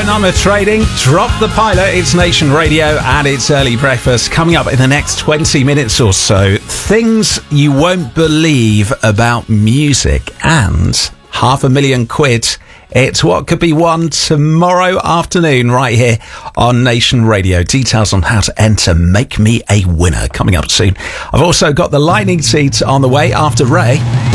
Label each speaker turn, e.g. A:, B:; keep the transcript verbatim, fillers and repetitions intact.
A: Number Trading. Drop the pilot. It's Nation Radio and it's Early Breakfast. Coming up in the next twenty minutes or so, things you won't believe about music and half a million quid. It's what could be won tomorrow afternoon right here on Nation Radio. Details on how to enter Make Me a Winner coming up soon. I've also got the lightning seeds on the way after Ray.